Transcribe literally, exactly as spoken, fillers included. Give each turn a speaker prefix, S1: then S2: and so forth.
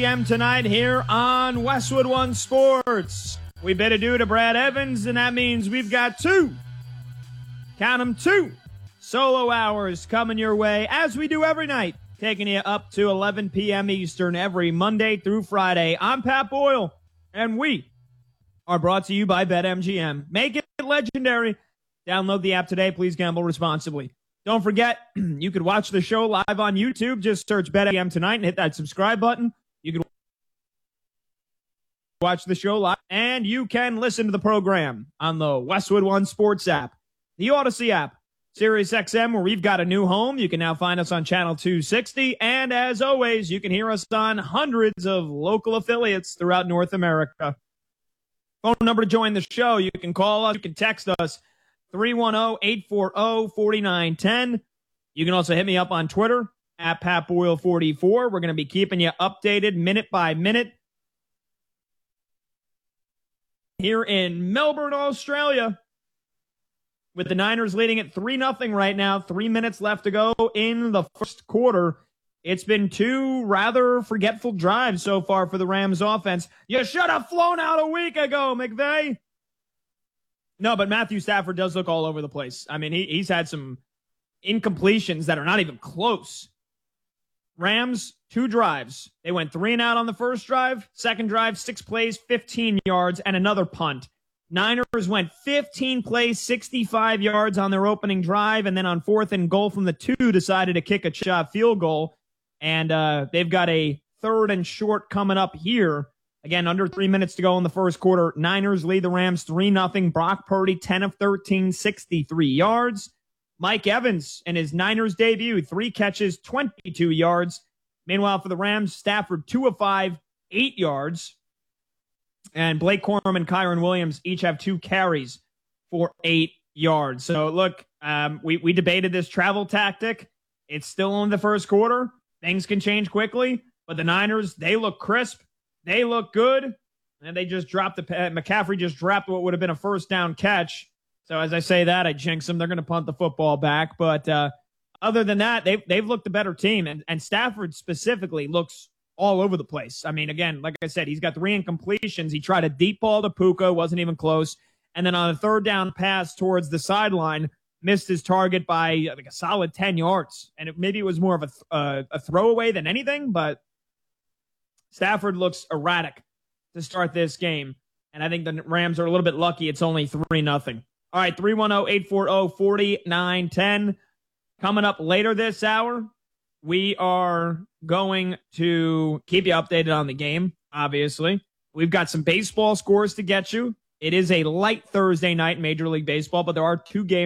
S1: M tonight here on Westwood One Sports. We bid adieu to Brad Evans, and that means we've got two, count them two, solo hours coming your way, as we do every night, taking you up to eleven p.m. Eastern every Monday through Friday. I'm Pat Boyle, and we are brought to you by BetMGM. Make it legendary. Download the app today. Please gamble responsibly. Don't forget, you could watch the show live on YouTube. Just search BetMGM tonight and hit that subscribe button. You can watch the show live, and you can listen to the program on the Westwood One Sports app, the Odyssey app, Sirius X M, where we've got a new home. You can now find us on Channel two sixty, and as always, you can hear us on hundreds of local affiliates throughout North America. Phone number to join the show. You can call us. You can text us, three one zero, eight four zero, four nine one zero. You can also hit me up on Twitter, at Pat Boyle forty-four. We're going to be keeping you updated minute by minute here in Melbourne, Australia, with the Niners leading at three nothing right now. Three minutes left to go in the first quarter. It's been two rather forgetful drives so far for the Rams offense. You should have flown out a week ago, McVay. No, but Matthew Stafford does look all over the place. I mean, he, he's had some incompletions that are not even close. Rams, two drives. They went three and out on the first drive. Second drive, six plays, fifteen yards, and another punt. Niners went fifteen plays, sixty-five yards on their opening drive, and then on fourth and goal from the two, decided to kick a shot field goal. And uh, they've got a third and short coming up here. Again, under three minutes to go in the first quarter. Niners lead the Rams three nothing. Brock Purdy, ten of thirteen, sixty-three yards. Mike Evans in his Niners debut, three catches, twenty-two yards. Meanwhile, for the Rams, Stafford, two of five, eight yards. And Blake Corum and Kyron Williams each have two carries for eight yards. So, look, um, we, we debated this travel tactic. It's still in the first quarter. Things can change quickly. But the Niners, they look crisp. They look good. And they just dropped the – McCaffrey just dropped what would have been a first down catch. So, as I say that, I jinx them. They're going to punt the football back. But uh, other than that, they've, they've looked the better team. And, and Stafford specifically looks all over the place. I mean, again, like I said, he's got three incompletions. He tried a deep ball to Puka, wasn't even close. And then on a third down pass towards the sideline, missed his target by I think a solid ten yards. And it, maybe it was more of a, th- uh, a throwaway than anything, but Stafford looks erratic to start this game. And I think the Rams are a little bit lucky. It's only three nothing. All right, three one zero, eight four zero, four nine one zero. Coming up later this hour, we are going to keep you updated on the game, obviously. We've got some baseball scores to get you. It is a light Thursday night in Major League Baseball, but there are two games